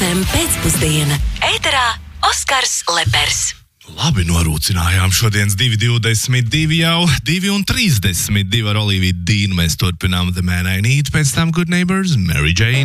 FM pēcpusdiena. Ēterā Oskars Lepers. Labi norūcinājām šodienas 2:22 jau 2:32 ar Oliviju Dīnu. Mēs turpinām The Man I Need, pēc tam Good Neighbors, Mary Jane.